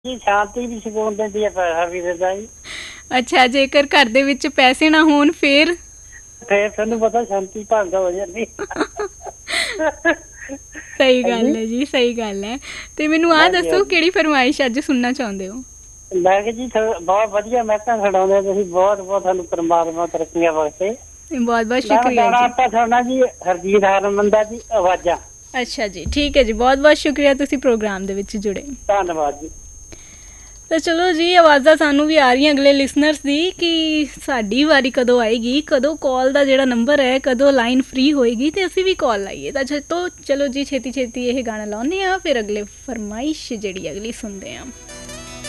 ਜੀ ਸ਼ਾਂਤੀ ਵੀ ਸਕੂਨ ਦਿੰਦੀ ਹੈ, ਪੈਸਾ ਵੀ ਦਿੰਦਾ ਜੀ। ਅੱਛਾ, ਜੇਕਰ ਘਰ ਦੇ ਵਿੱਚ ਪੈਸੇ ਨਾ ਹੋਣ ਫਿਰ? ਫੇਰ ਤੁਹਾਨੂੰ ਪਤਾ ਸ਼ਾਂਤੀ ਭੰਗ ਹੋ ਜਾਂਦੀ। ਸਹੀ ਹਾਂਜੀ ਗੱਲ ਹੈ ਜੀ, ਸਹੀ ਗੱਲ ਹੈ। ਤੇ ਮੈਨੂੰ ਆਹ ਹਾਂਜੀ ਦੱਸੋ, ਹਾਂਜੀ। ਕਿਹੜੀ ਫਰਮਾਇਸ਼ ਅੱਜ ਸੁਣਨਾ ਚਾਹੁੰਦੇ ਹੋ? ਮੈਂ ਕਿਹਾ ਜੀ ਬਹੁਤ ਵਧੀਆ ਮਹਿਕਾ ਛਡਾਉਂਦੇ ਤੁਸੀਂ, ਬਹੁਤ ਬਹੁਤ ਤੁਹਾਨੂੰ ਪਰਮਾਤਮਾ ਤਰੱਕੀਆਂ ਬਖਸ਼ੇ। ਬਹੁਤ ਬਹੁਤ ਮੈਂ ਸ਼ੁਕਰੀਆ ਗਾਣਾ ਜੀ। ਆਪਾਂ ਸੁਣਨਾ ਜੀ, ਹਰਜੀਤ ਹਰਮਨ ਦਾ ਜੀ, ਆਵਾਜ਼ਾਂ। ਅੱਛਾ ਜੀ, ਠੀਕ ਹੈ ਜੀ, ਬਹੁਤ ਬਹੁਤ ਸ਼ੁਕਰੀਆ, ਤੁਸੀਂ ਪ੍ਰੋਗਰਾਮ ਦੇ ਵਿੱਚ ਜੁੜੇ। ਧੰਨਵਾਦ ਜੀ। ਤਾਂ ਚਲੋ ਜੀ, ਆਵਾਜ਼ਾਂ ਸਾਨੂੰ ਵੀ ਆ ਰਹੀਆਂ ਅਗਲੇ ਲਿਸਨਰਸ ਦੀ ਕਿ ਸਾਡੀ ਵਾਰੀ ਕਦੋਂ ਆਏਗੀ, ਕਦੋਂ ਕਾਲ ਦਾ ਜਿਹੜਾ ਨੰਬਰ ਹੈ, ਕਦੋਂ ਲਾਈਨ ਫ੍ਰੀ ਹੋਏਗੀ ਅਤੇ ਅਸੀਂ ਵੀ ਕਾਲ ਲਾਈਏ। ਤਾਂ ਚਲੋ ਜੀ, ਛੇਤੀ ਛੇਤੀ ਇਹ ਗਾਣਾ ਲਾਉਂਦੇ ਹਾਂ, ਫਿਰ ਅਗਲੇ ਫਰਮਾਇਸ਼ ਜਿਹੜੀ ਅਗਲੀ ਸੁਣਦੇ ਹਾਂ।